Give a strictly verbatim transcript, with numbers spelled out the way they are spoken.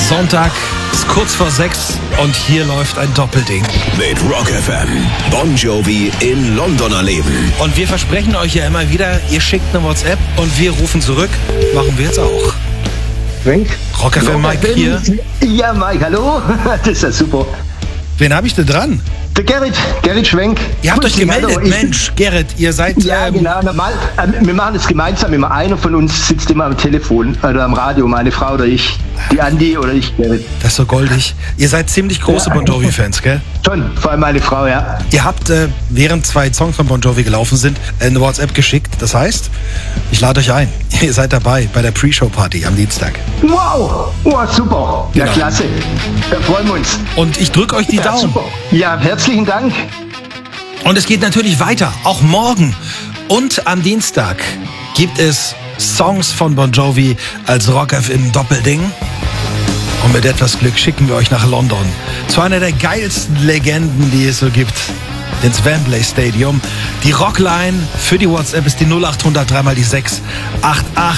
Sonntag ist kurz vor sechs und hier läuft ein Doppelding. Mit Rock F M. Bon Jovi in London erleben. Und wir versprechen euch ja immer wieder, ihr schickt eine WhatsApp und wir rufen zurück. Machen wir jetzt auch. Frank? Rock F M, Mike hier. Ja, Mike, hallo. Das ist ja super. Wen habe ich denn dran? Der Gerrit, Gerrit Schwenk. Ihr habt Grüß euch dich, gemeldet, hallo. Ich- Mensch, Gerrit, ihr seid... Ja, ähm, genau. Normal, äh, wir machen es gemeinsam. Immer einer von uns sitzt immer am Telefon oder am Radio, meine Frau oder ich. Die Andi oder ich, Gerrit. Das ist so goldig. Ihr seid ziemlich große Ja. Bon Jovi-Fans, gell? Schon, vor allem meine Frau, ja. Ihr habt, äh, während zwei Songs von Bon Jovi gelaufen sind, eine WhatsApp geschickt. Das heißt, ich lade euch ein. Ihr seid dabei bei der Pre-Show-Party am Dienstag. Wow, wow, super. Ja, Genau. klasse. Da freuen wir uns. Und ich drücke euch die Ja, Daumen. super. Ja, herzlichen Dank. Und es geht natürlich weiter, auch morgen. Und am Dienstag gibt es Songs von Bon Jovi als Rock F M Doppelding. Und mit etwas Glück schicken wir euch nach London zu einer der geilsten Legenden, die es so gibt. Ins Wembley Stadium. Die Rockline für die WhatsApp ist die null acht hundert drei mal die sechs acht acht.